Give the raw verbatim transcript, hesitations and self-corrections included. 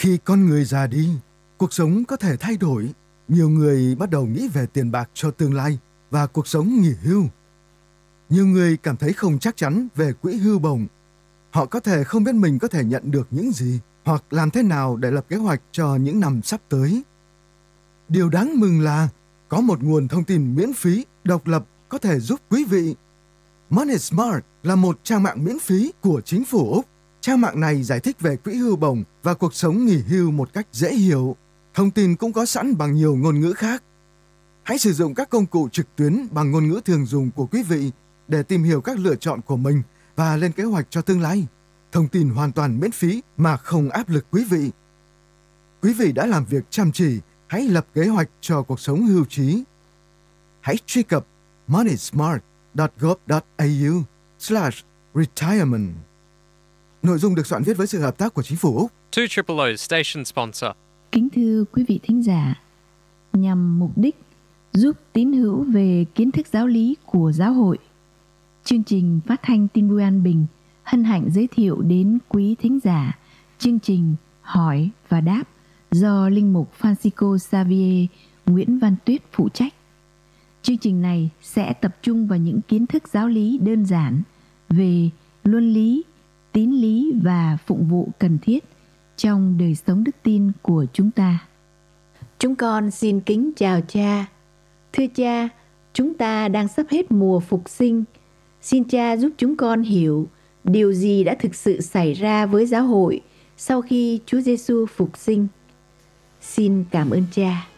Khi con người già đi, cuộc sống có thể thay đổi. Nhiều người bắt đầu nghĩ về tiền bạc cho tương lai và cuộc sống nghỉ hưu. Nhiều người cảm thấy không chắc chắn về quỹ hưu bổng. Họ có thể không biết mình có thể nhận được những gì hoặc làm thế nào để lập kế hoạch cho những năm sắp tới. Điều đáng mừng là có một nguồn thông tin miễn phí, độc lập có thể giúp quý vị. Money Smart là một trang mạng miễn phí của chính phủ Úc. Trang mạng này giải thích về quỹ hưu bổng và cuộc sống nghỉ hưu một cách dễ hiểu. Thông tin cũng có sẵn bằng nhiều ngôn ngữ khác. Hãy sử dụng các công cụ trực tuyến bằng ngôn ngữ thường dùng của quý vị để tìm hiểu các lựa chọn của mình và lên kế hoạch cho tương lai. Thông tin hoàn toàn miễn phí mà không áp lực quý vị. Quý vị đã làm việc chăm chỉ, hãy lập kế hoạch cho cuộc sống hưu trí. Hãy truy cập moneysmart dot gov dot a u slash retirement. Nội dung được soạn viết với sự hợp tác của chính phủ Úc. two triple O station sponsor. Kính thưa quý vị thính giả, nhằm mục đích giúp tín hữu về kiến thức giáo lý của giáo hội, chương trình phát thanh tin vui an bình hân hạnh giới thiệu đến quý thính giả chương trình Hỏi và Đáp do Linh mục Francisco Xavier Nguyễn Văn Tuyết phụ trách. Chương trình này sẽ tập trung vào những kiến thức giáo lý đơn giản về luân lý, tín lý và phụng vụ cần thiết trong đời sống đức tin của chúng ta. Chúng con xin kính chào cha. Thưa cha, chúng ta đang sắp hết mùa phục sinh. Xin cha giúp chúng con hiểu điều gì đã thực sự xảy ra với giáo hội sau khi Chúa Giêsu phục sinh. Xin cảm ơn cha.